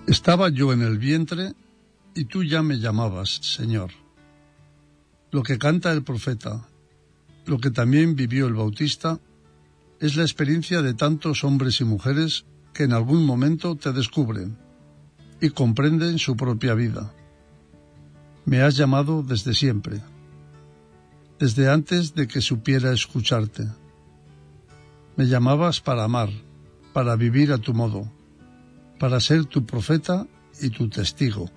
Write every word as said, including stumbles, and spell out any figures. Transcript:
Estaba yo en el vientre y tú ya me llamabas, Señor. Lo que canta el profeta, lo que también vivió el Bautista, es la experiencia de tantos hombres y mujeres que en algún momento te descubren y comprenden su propia vida. Me has llamado desde siempre, desde antes de que supiera escucharte. Me llamabas para amar, para vivir a tu modo, para ser tu profeta y tu testigo.